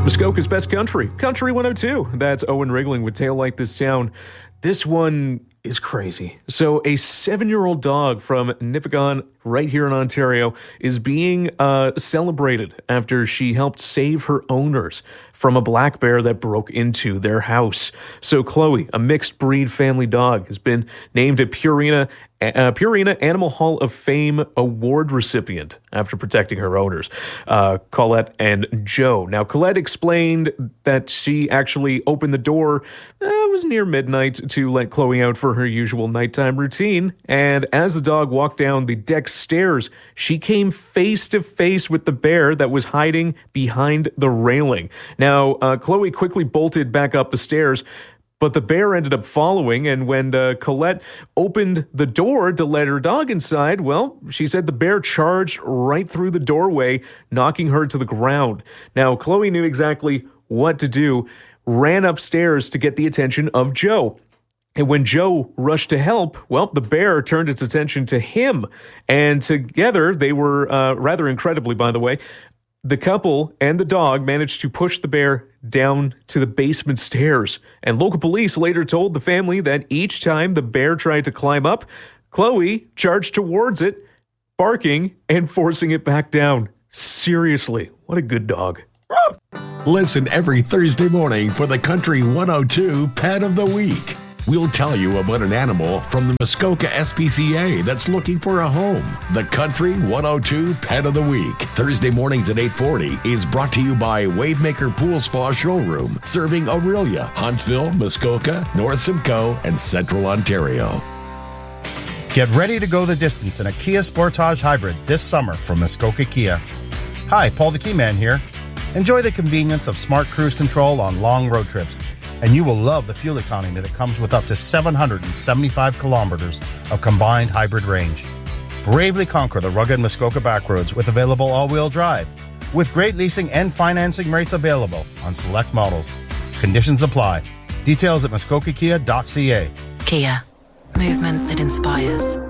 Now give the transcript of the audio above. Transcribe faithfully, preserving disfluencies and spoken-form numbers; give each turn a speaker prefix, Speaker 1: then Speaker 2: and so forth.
Speaker 1: Muskoka's best country, Country one oh two. That's Owen Rigling with Tail Like This Town. This one is crazy. So a seven-year-old dog from Nipigon, right here in Ontario, is being uh, celebrated after she helped save her owners from a black bear that broke into their house. So Chloe, a mixed breed family dog, has been named a Purina uh, Purina Animal Hall of Fame award recipient after protecting her owners, uh, Colette and Joe. Now, Colette explained that she actually opened the door, uh, it was near midnight, to let Chloe out for her usual nighttime routine. And as the dog walked down the deck stairs, she came face to face with the bear that was hiding behind the railing. Now, uh, Chloe quickly bolted back up the stairs, but the bear ended up following, and when uh, Colette opened the door to let her dog inside, well, she said the bear charged right through the doorway, knocking her to the ground. Now, Chloe knew exactly what to do, ran upstairs to get the attention of Joe. And when Joe rushed to help, well, the bear turned its attention to him. And together, they were, uh, rather incredibly, by the way, the couple and the dog managed to push the bear down to the basement stairs. And local police later told the family that each time the bear tried to climb up, Chloe charged towards it, barking and forcing it back down. Seriously, what a good dog.
Speaker 2: Listen every Thursday morning for the Country one oh two Pet of the Week. We'll tell you about an animal from the Muskoka S P C A that's looking for a home. The Country one oh two Pet of the Week, Thursday mornings at eight forty, is brought to you by Wavemaker Pool Spa Showroom, serving Aurelia, Huntsville, Muskoka, North Simcoe, and Central Ontario.
Speaker 3: Get ready to go the distance in a Kia Sportage Hybrid this summer from Muskoka Kia. Hi, Paul the Keyman here. Enjoy the convenience of smart cruise control on long road trips, and you will love the fuel economy that comes with up to seven hundred seventy-five kilometers of combined hybrid range. Bravely conquer the rugged Muskoka backroads with available all-wheel drive, with great leasing and financing rates available on select models. Conditions apply. Details at muskoka kia dot c a.
Speaker 4: Kia. Movement that inspires.